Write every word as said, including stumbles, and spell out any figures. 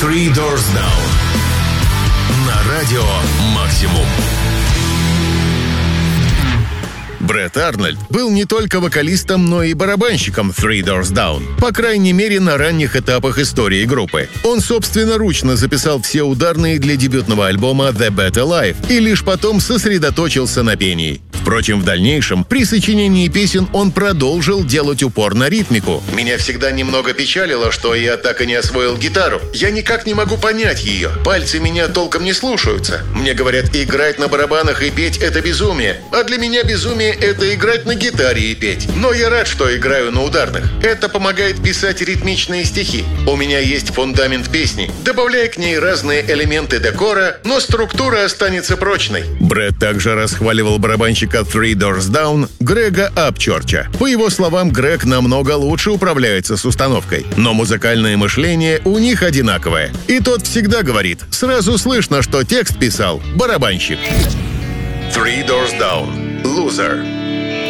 Three Doors Down на радио Максимум. Брэд Арнольд был не только вокалистом, но и барабанщиком Three Doors Down, по крайней мере, на ранних этапах истории группы. Он собственноручно записал все ударные для дебютного альбома The Better Life и лишь потом сосредоточился на пении. Впрочем, в дальнейшем, при сочинении песен он продолжил делать упор на ритмику. «Меня всегда немного печалило, что я так и не освоил гитару. Я никак не могу понять ее. Пальцы меня толком не слушаются. Мне говорят, играть на барабанах и петь — это безумие. А для меня безумие — это играть на гитаре и петь. Но я рад, что играю на ударных. Это помогает писать ритмичные стихи. У меня есть фундамент песни. Добавляя к ней разные элементы декора, но структура останется прочной». Брэд также расхваливал барабанщика Three Doors Down Грега Апчорча. По его словам, Грег намного лучше управляется с установкой, но музыкальное мышление у них одинаковое. И тот всегда говорит, сразу слышно, что текст писал барабанщик. Three Doors Down. Loser.